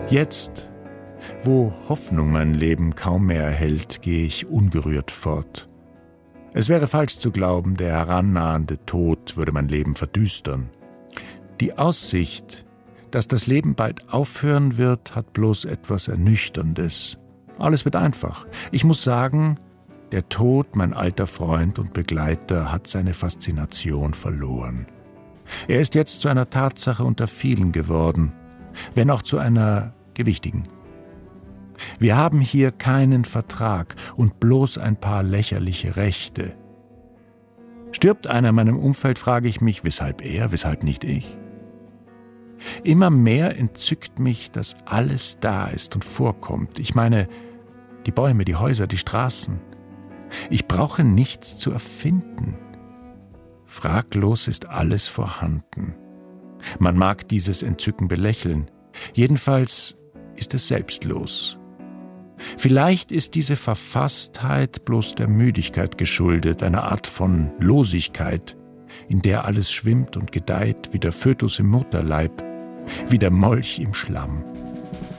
Jetzt, wo Hoffnung mein Leben kaum mehr erhält, gehe ich ungerührt fort. Es wäre falsch zu glauben, der herannahende Tod würde mein Leben verdüstern. Die Aussicht, dass das Leben bald aufhören wird, hat bloß etwas Ernüchterndes. Alles wird einfach. Ich muss sagen, der Tod, mein alter Freund und Begleiter, hat seine Faszination verloren. Er ist jetzt zu einer Tatsache unter vielen geworden, wenn auch zu einer gewichtigen. Wir haben hier keinen Vertrag und bloß ein paar lächerliche Rechte. Stirbt einer in meinem Umfeld, frage ich mich, weshalb er, weshalb nicht ich? Immer mehr entzückt mich, dass alles da ist und vorkommt. Ich meine, die Bäume, die Häuser, die Straßen. Ich brauche nichts zu erfinden. Fraglos ist alles vorhanden. Man mag dieses Entzücken belächeln. Jedenfalls ist es selbstlos. Vielleicht ist diese Verfasstheit bloß der Müdigkeit geschuldet, einer Art von Losigkeit, in der alles schwimmt und gedeiht, wie der Fötus im Mutterleib, wie der Molch im Schlamm.